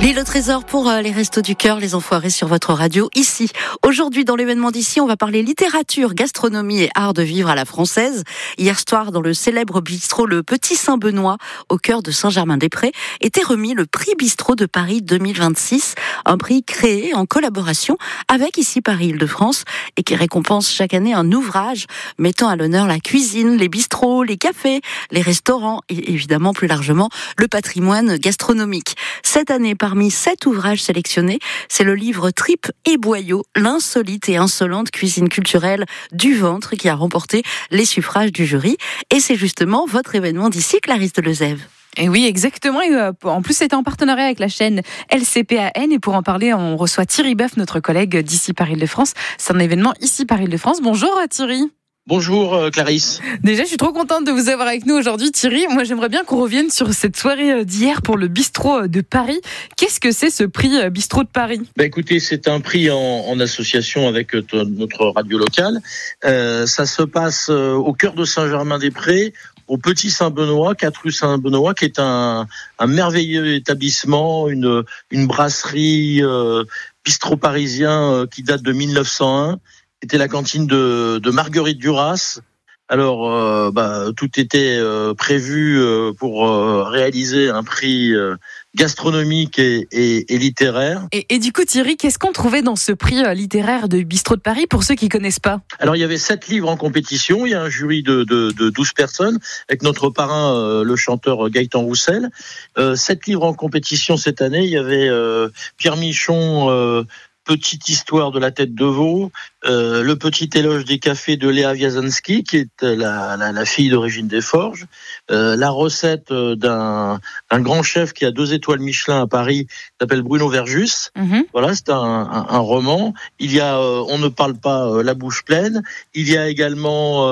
L'île au trésor pour les Restos du Cœur, les Enfoirés sur votre radio, ici. Aujourd'hui, dans l'événement d'ici, on va parler littérature, gastronomie et art de vivre à la française. Hier soir, dans le célèbre bistrot Le Petit Saint-Benoît, au cœur de Saint-Germain-des-Prés, était remis le prix Bistrot de Paris 2026, un prix créé en collaboration avec ici Paris Île-de-France et qui récompense chaque année un ouvrage mettant à l'honneur la cuisine, les bistrots, les cafés, les restaurants et évidemment plus largement le patrimoine gastronomique. Cette année, parmi 7 ouvrages sélectionnés, c'est le livre Tripes et boyaux, l'insolite et insolente cuisine culturelle du ventre qui a remporté les suffrages du jury. Et c'est justement votre événement d'ici, Clarisse Delezève. Et oui, exactement. Et en plus, c'était en partenariat avec la chaîne LCPAN. Et pour en parler, on reçoit Thierry Boeuf, notre collègue d'ici Paris Île-de-France. C'est un événement ici Paris Île-de-France. Bonjour Thierry. Bonjour Clarisse. Déjà, je suis trop contente de vous avoir avec nous aujourd'hui, Thierry. Moi, j'aimerais bien qu'on revienne sur cette soirée d'hier pour le Bistrot de Paris. Qu'est-ce que c'est ce prix Bistrot de Paris ? Écoutez, c'est un prix en association avec notre radio locale. Ça se passe au cœur de Saint-Germain-des-Prés, au Petit Saint-Benoît, 4 rue Saint-Benoît, qui est un merveilleux établissement, une brasserie bistrot parisien qui date de 1901. C'était la cantine de Marguerite Duras. Alors, tout était prévu pour réaliser un prix gastronomique et littéraire. Et du coup, Thierry, qu'est-ce qu'on trouvait dans ce prix littéraire de Bistrot de Paris pour ceux qui connaissent pas ? Alors, il y avait 7 livres en compétition. Il y a un jury de 12 personnes avec notre parrain, le chanteur Gaëtan Roussel. 7 livres en compétition cette année. Il y avait Pierre Michon, Petite histoire de la tête de veau, le petit éloge des cafés de Léa Wiazanski, qui est la fille d'Origine des Forges, la recette d'un grand chef qui a 2 étoiles Michelin à Paris, qui s'appelle Bruno Verjus. Voilà, c'est un roman. Il y a On ne parle pas la bouche pleine. Il y a également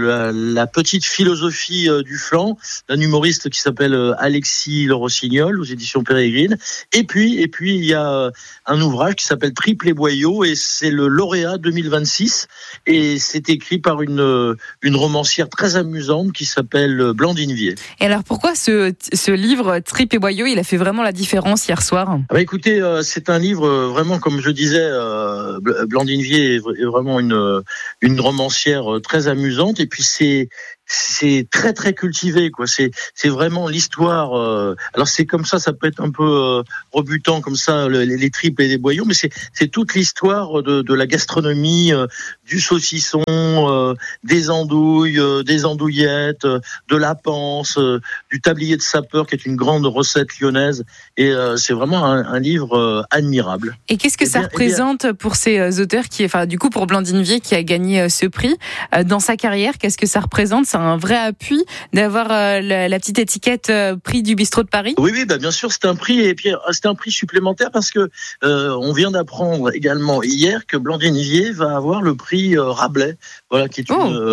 la petite philosophie du flan, d'un humoriste qui s'appelle Alexis Le Rossignol, aux éditions Pérégrine. Et puis il y a un ouvrage qui s'appelle Tripes et boyaux, et c'est le lauréat 2026, et c'est écrit par une romancière très amusante qui s'appelle Blandine Vier. Et alors pourquoi ce livre Tripes et boyaux, il a fait vraiment la différence hier soir ? Écoutez, c'est un livre vraiment, comme je disais, Blandine Vier est vraiment une romancière très amusante, et puis c'est très très cultivé, quoi. C'est vraiment l'histoire. Alors c'est comme ça peut être un peu rebutant comme ça, les tripes et les boyaux, mais c'est toute l'histoire de la gastronomie, du saucisson, des andouilles, des andouillettes, de la panse, du tablier de sapeur, qui est une grande recette lyonnaise. Et c'est vraiment un livre admirable. Et qu'est-ce que ça représente pour ces auteurs du coup pour Blandine Vier qui a gagné ce prix dans sa carrière ? Qu'est-ce que ça représente ? C'est un vrai appui d'avoir la petite étiquette prix du Bistrot de Paris ? Oui, bien sûr, c'est un prix, et puis c'est un prix supplémentaire parce que on vient d'apprendre également hier que Blandine Vier va avoir le prix Rabelais, voilà, qui est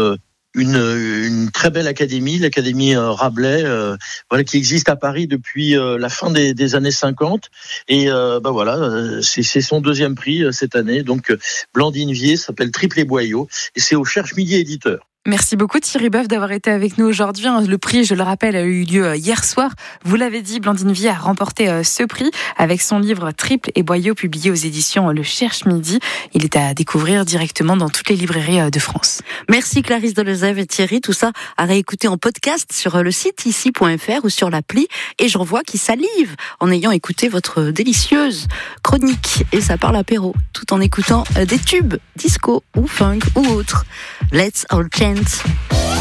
une très belle académie, l'Académie Rabelais, qui existe à Paris depuis la fin des années 50. Et c'est son 2e prix cette année. Donc Blandine Vier s'appelle Tripes et boyaux, et c'est au Cherche Midi éditeur. Merci beaucoup Thierry Boeuf d'avoir été avec nous aujourd'hui. Le prix, je le rappelle, a eu lieu hier soir. Vous l'avez dit, Blandine Vier a remporté ce prix avec son livre Tripes et boyaux publié aux éditions Le Cherche Midi. Il est à découvrir directement dans toutes les librairies de France. Merci Clarisse Delezève et Thierry. Tout ça à réécouter en podcast sur le site ici.fr ou sur l'appli. Et j'en vois qui salivent en ayant écouté votre délicieuse chronique. Et ça parle apéro, tout en écoutant des tubes disco ou funk ou autres. Let's all chant.